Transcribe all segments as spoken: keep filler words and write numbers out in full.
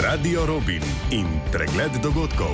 Radio Robin in pregled dogodkov.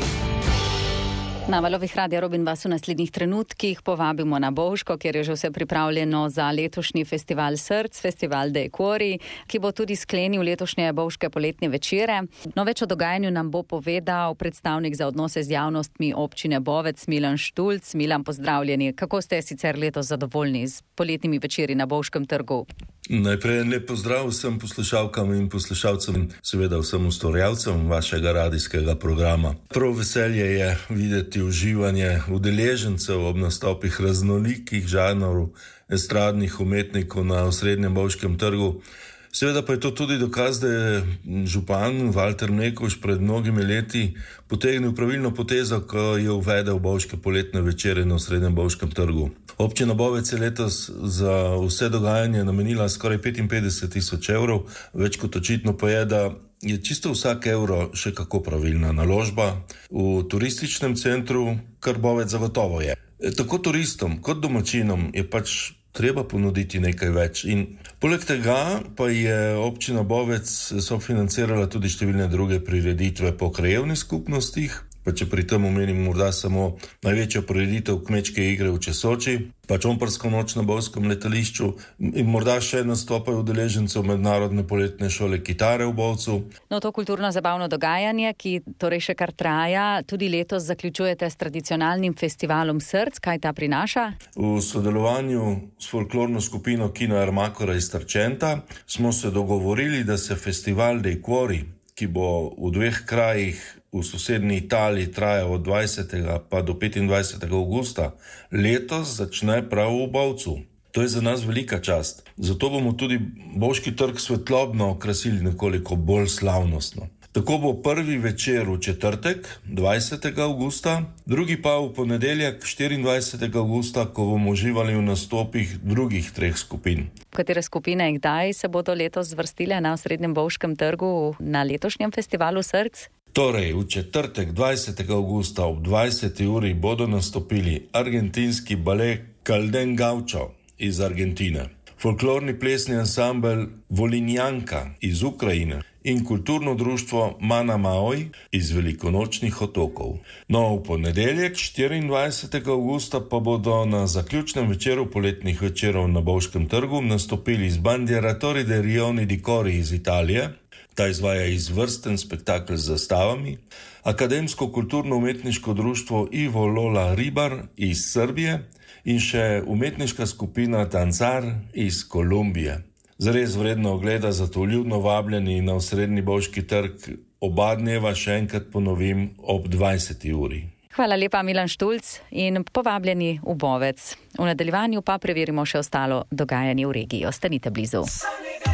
Na valovih Radia Robin vas v naslednjih trenutkih povabimo na Bovško, kjer je že vse pripravljeno za letošnji festival src, festival Dei Cuori, ki bo tudi sklenil letošnje bovške poletne večere. No, več o dogajanju nam bo povedal predstavnik za odnose z javnostmi občine Bovec, Milan Štulc. Milan, pozdravljeni. Kako ste sicer letos zadovoljni z poletnimi večeri na Bovškem trgu? Najprej lep pozdrav vsem poslušalkam in poslušalcem in seveda vsem ustvarjalcem vašega radijskega programa. Prav veselje je videti uživanje udeležencev ob nastopih raznolikih žanrov estradnih umetnikov na osrednjem Bovškem trgu. Seveda pa je to tudi dokaz, da je župan Valter Mlekuž pred mnogimi leti potegnil pravilno potezo, ko je uvedel bovške poletne večere na osrednjem Bovškem trgu. Občina Bovec je letos za vse dogajanje namenila skoraj petinpetdeset tisoč evrov, več kot očitno pa je, da je čisto vsak evro še kako pravilna naložba v turističnem centru, kar Bovec zagotovo je. Tako turistom kot domačinom je pač treba ponuditi nekaj več. In poleg tega pa je občina Bovec sofinancirala tudi številne druge prireditve po krajevnih skupnostih, pa če pri tem omenim morda samo največjo prireditev kmečke igre v Česoči, pa čomprsko noč na Bovskem letališču in morda še nastopajo udeležencev mednarodne poletne šole kitare v Bovcu. No, to kulturno-zabavno dogajanje, ki torej še kar traja, tudi letos zaključujete s tradicionalnim festivalom src. Kaj ta prinaša? V sodelovanju s folklorno skupino Kino Ermakora iz Trčenta smo se dogovorili, da se festival Dei Cuori, ki bo v dveh krajih v sosednji Italiji traja od dvajsetega pa do petindvajsetega avgusta, letos začne prav v Bovcu. To je za nas velika čast. Zato bomo tudi Bovški trg svetlobno okrasili nekoliko bolj slavnostno. Tako bo prvi večer v četrtek, dvajsetega avgusta, drugi pa v ponedeljek, štiriindvajsetega avgusta, ko bomo uživali v nastopih drugih treh skupin. Katere skupine in kdaj se bodo letos zvrstile na osrednjem Bovškem trgu na letošnjem festivalu src? Torej, v četrtek, dvajsetega avgusta ob dvajseti uri bodo nastopili argentinski balet Calden Gaucho iz Argentine, folklorni plesni ansambel Volinjanka iz Ukrajine in kulturno društvo Mana Maoj iz Velikonočnih otokov. No, v ponedeljek, štiriindvajsetega avgusta, pa bodo na zaključnem večeru poletnih večerov na Bovškem trgu nastopili z Bandieratori de Rioni di Cori iz Italije. Ta izvaja izvrsten spektakel z zastavami, akademsko kulturno-umetniško društvo Ivo Lola Ribar iz Srbije in še umetniška skupina Tancar iz Kolumbije. Zares vredno ogleda, zato vljudno vabljeni na osrednji Bovški trg oba dneva, še enkrat ponovim, ob dvajseti uri. Hvala lepa, Milan Štulc, in povabljeni v Bovec. V nadaljevanju pa preverimo še ostalo dogajanje v regiji. Ostanite blizu.